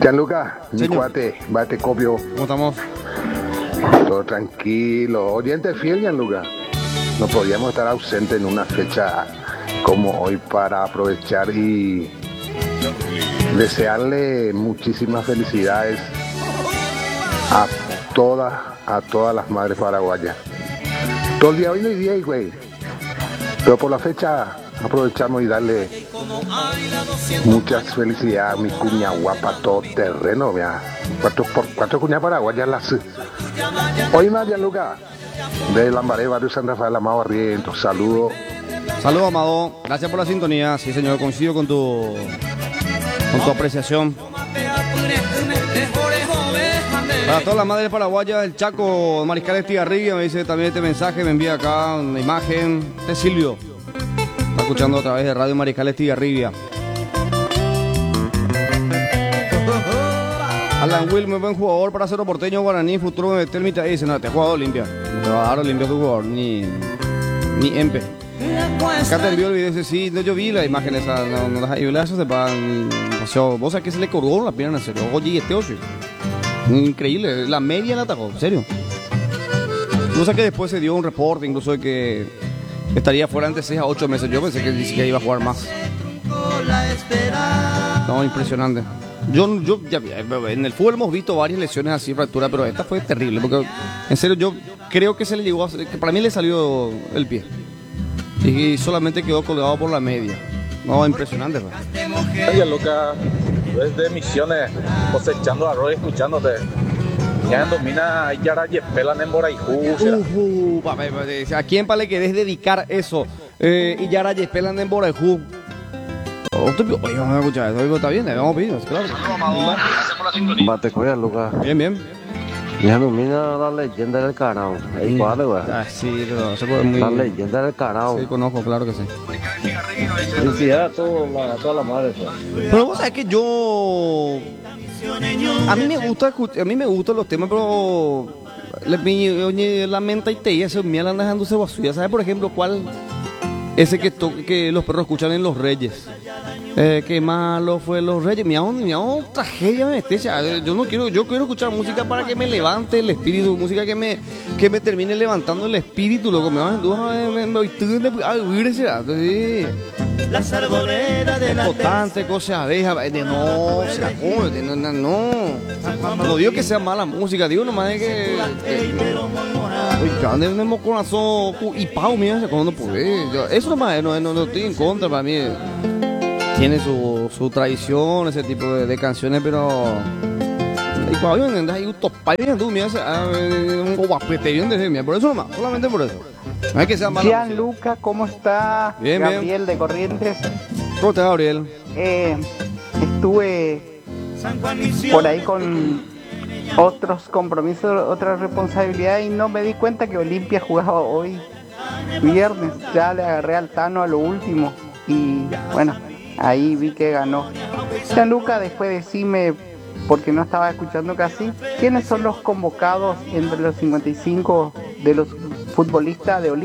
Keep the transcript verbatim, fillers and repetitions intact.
Gianluca, mi Señor. cuate, bate copio, ¿Cómo estamos? todo tranquilo. Oyente fiel, Gianluca. No podíamos estar ausentes en una fecha como hoy para aprovechar y desearle muchísimas felicidades a todas, a todas las madres paraguayas. Todo el día hoy no hay día, güey. Pero por la fecha aprovechamos y darle muchas felicidades a mi cuña guapa, todo terreno, mira. Cuatro, por, cuatro cuñas paraguayas las. Hoy más, Gianluca, de Lambaré, barrio San Rafael, Amado Barrientos. Saludos. Saludos, Amado. Gracias por la sintonía. Sí, señor, coincido con tu, con tu apreciación. Para todas las madres paraguayas, el Chaco Mariscal Estigarribia me dice también este mensaje, me envía acá una imagen de Silvio. Está escuchando a través de Radio Mariscal Estigarribia. Alan Will, muy buen jugador para Cerro Porteño, Guaraní, futuro me termita. Dice, no, este jugador limpia. No te va a dar limpio tu jugador, ni, ni Empe. Acá te envió el video, dice, sí, no, yo vi la imagen esa, no, no las hay, eso se van. O sea, vos sabés que se le colgó la pierna, en serio. Oye, este ocho. Increíble, la media la atacó, en serio. No sé que después se dio un reporte, incluso de que estaría fuera antes seis a ocho meses. Yo pensé que ni siquiera iba a jugar más. No, impresionante. Yo, yo ya, en el fútbol hemos visto varias lesiones así, fractura, pero esta fue terrible. Porque, en serio, yo creo que se le llegó a, que para mí le salió el pie. Y solamente quedó colgado por la media. No, impresionante. Oye, Luca, desde Misiones, cosechando arroz y escuchándote. Ya domina Yara Yepelan en Boraijú. Uh, uh, ¿A quién para le querés dedicar eso? Eh, y Yara Yepelan en Boraijú. Oye, vamos a escuchar eso. Está bien, vamos a pedir, claro. Bate coya, Luca. Bien, bien. Ya domina la leyenda del Carao. Ahí cuál, güey. Ah, sí, pero se puede muy. La leyenda del Carao. Sí, conozco, claro que sí. Felicidades a toda la, a toda la madre. Pero vos sabés que yo. A mí me gusta, a mí me gustan los temas, pero la, mi, la menta y te eso me andan dejándose basura. ¿Sabes, por ejemplo, cuál? Ese que, to, que los perros escuchan en Los Reyes. Eh, qué malo fue Los Reyes. Miau, miau, tragedia me anestesia. Yo no quiero, yo quiero escuchar música para que me levante el espíritu, música que me, que me termine levantando el espíritu, loco. Me van a decir, las arboledas de la importante, cosas abejas, no, se la come, no, no, no. No digo que sea mala música, digo nomás es que. Oye, tenemos corazón y pau, mira, cuando no puede. Eso nomás, no, no, no estoy en contra para mí. Tiene su, su tradición, ese tipo de, de canciones, pero. Y cuando andas ahí, utopía, tú, mira, un guapete, bien de mira, por eso nomás, solamente por eso. No es que sea mala. Gianluca, ¿cómo está? Bien, Gabriel bien. de Corrientes. ¿Cómo estás, Gabriel? Eh, estuve por ahí con otros compromisos, otras responsabilidades y no me di cuenta que Olimpia jugaba hoy viernes. Ya le agarré al Tano a lo último y bueno, ahí vi que ganó. Gianluca, después decime, porque no estaba escuchando casi, ¿quiénes son los convocados entre los cincuenta y cinco de los futbolistas de Olimpia?